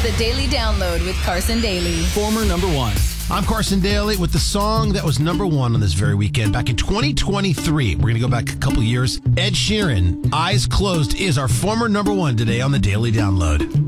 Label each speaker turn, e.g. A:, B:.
A: The Daily Download with Carson Daly.
B: Former number one.
C: I'm Carson Daly with the song that was number one on this very weekend back in 2023. We're going to go back a couple years. Ed Sheeran, Eyes Closed, is our former number one today on the Daily Download.